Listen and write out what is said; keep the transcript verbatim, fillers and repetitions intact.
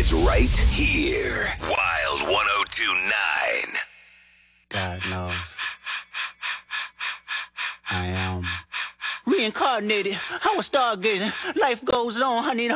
is right here. Wild one oh two point nine. God knows. I am reincarnated. I was stargazing. Life goes on. I need